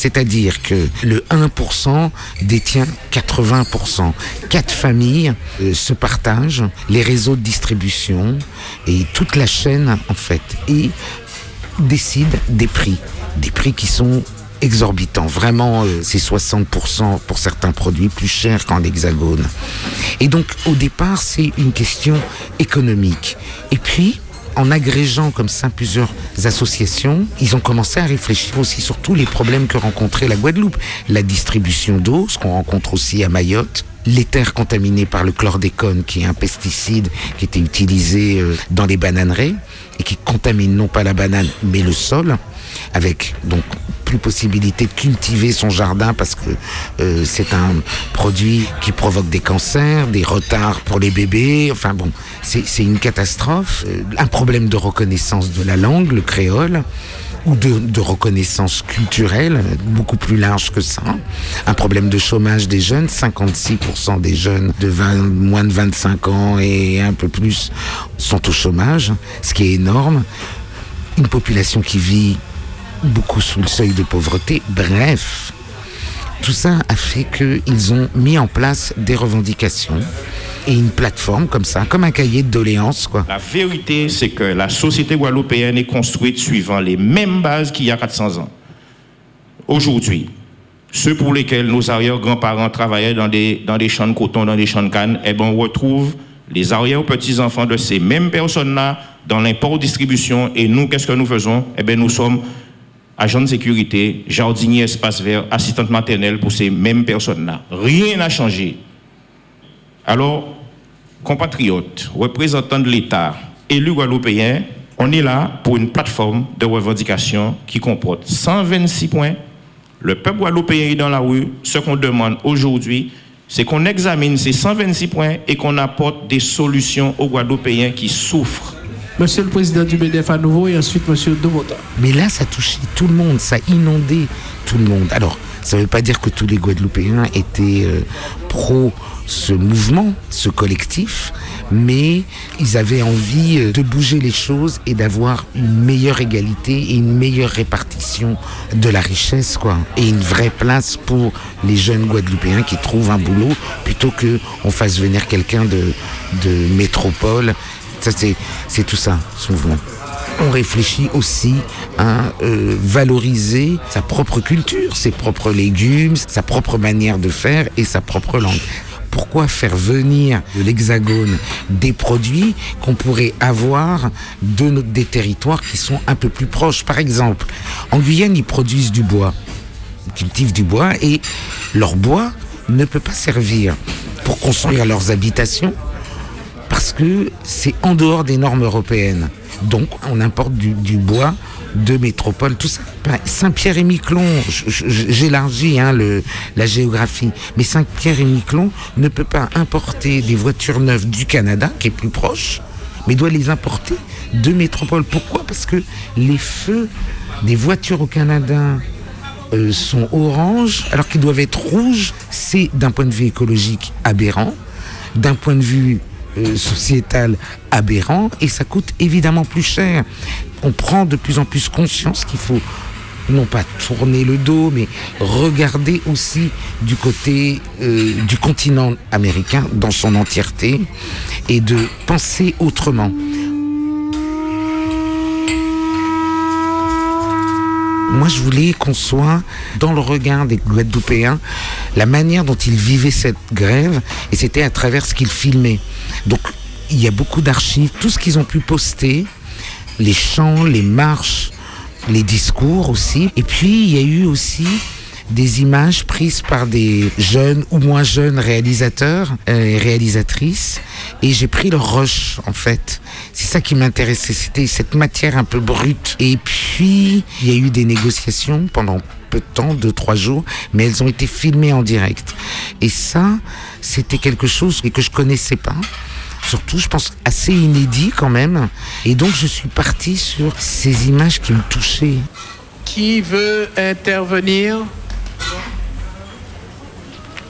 C'est-à-dire que le 1% détient 80%. 4 familles se partagent les réseaux de distribution et toute la chaîne, en fait, et décident des prix qui sont exorbitants. Vraiment, c'est 60% pour certains produits, plus cher qu'en Hexagone. Et donc, au départ, c'est une question économique. Et puis, en agrégeant comme ça plusieurs associations, ils ont commencé à réfléchir aussi sur tous les problèmes que rencontrait la Guadeloupe. La distribution d'eau, ce qu'on rencontre aussi à Mayotte, les terres contaminées par le chlordécone, qui est un pesticide qui était utilisé dans les bananeraies et qui contamine non pas la banane, mais le sol, avec donc plus possibilité de cultiver son jardin parce que c'est un produit qui provoque des cancers, des retards pour les bébés, enfin bon, c'est une catastrophe. Un problème de reconnaissance de la langue, le créole, ou de reconnaissance culturelle, beaucoup plus large que ça. Un problème de chômage des jeunes, 56% des jeunes de moins de 25 ans et un peu plus sont au chômage, ce qui est énorme. Une population qui vit beaucoup sous le seuil de pauvreté. Bref, tout ça a fait qu'ils ont mis en place des revendications et une plateforme comme ça, comme un cahier de doléances, quoi. La vérité, c'est que la société guadeloupéenne est construite suivant les mêmes bases qu'il y a 400 ans. Aujourd'hui, ceux pour lesquels nos arrière-grands-parents travaillaient dans des champs de coton, dans des champs de canne, eh ben, on retrouve les arrière-petits-enfants de ces mêmes personnes-là dans l'import-distribution. Et nous, qu'est-ce que nous faisons? Eh bien, nous sommes agents de sécurité, jardiniers, espaces verts, assistantes maternelles pour ces mêmes personnes-là. Rien n'a changé. Alors, compatriotes, représentants de l'État, élus guadeloupéens, on est là pour une plateforme de revendication qui comporte 126 points. Le peuple guadeloupéen est dans la rue. Ce qu'on demande aujourd'hui, c'est qu'on examine ces 126 points et qu'on apporte des solutions aux Guadeloupéens qui souffrent. Monsieur le président du MEDEF à nouveau et ensuite monsieur Domota. Mais là, ça touchait tout le monde, ça inondait tout le monde. Alors, ça ne veut pas dire que tous les Guadeloupéens étaient pro ce mouvement, ce collectif, mais ils avaient envie de bouger les choses et d'avoir une meilleure égalité et une meilleure répartition de la richesse, quoi. Et une vraie place pour les jeunes Guadeloupéens qui trouvent un boulot plutôt qu'on fasse venir quelqu'un de métropole. Ça, c'est tout ça, ce mouvement. On réfléchit aussi à valoriser sa propre culture, ses propres légumes, sa propre manière de faire et sa propre langue. Pourquoi faire venir de l'Hexagone des produits qu'on pourrait avoir des territoires qui sont un peu plus proches? Par exemple, en Guyane, ils produisent du bois, ils cultivent du bois et leur bois ne peut pas servir pour construire leurs habitations parce que c'est en dehors des normes européennes. Donc, on importe du bois de métropole, tout ça. Saint-Pierre-et-Miquelon, j'élargis la géographie, mais Saint-Pierre-et-Miquelon ne peut pas importer des voitures neuves du Canada, qui est plus proche, mais doit les importer de métropole. Pourquoi? Parce que les feux des voitures au Canada sont orange, alors qu'ils doivent être rouges. C'est, d'un point de vue écologique, aberrant. D'un point de vue sociétal, aberrant, et ça coûte évidemment plus cher. On prend de plus en plus conscience qu'il faut non pas tourner le dos, mais regarder aussi du côté du continent américain dans son entièreté et de penser autrement. Moi, je voulais qu'on soit dans le regard des Guadeloupéens, la manière dont ils vivaient cette grève, et c'était à travers ce qu'ils filmaient. Donc, il y a beaucoup d'archives, tout ce qu'ils ont pu poster, les chants, les marches, les discours aussi. Et puis, il y a eu aussi des images prises par des jeunes ou moins jeunes réalisateurs et réalisatrices. Et j'ai pris leur rush, en fait. C'est ça qui m'intéressait, c'était cette matière un peu brute. Et puis, il y a eu des négociations pendant peu de temps, 2-3 jours, mais elles ont été filmées en direct. Et ça, c'était quelque chose que je connaissais pas. Surtout, je pense, assez inédit quand même. Et donc, je suis parti sur ces images qui me touchaient. Qui veut intervenir?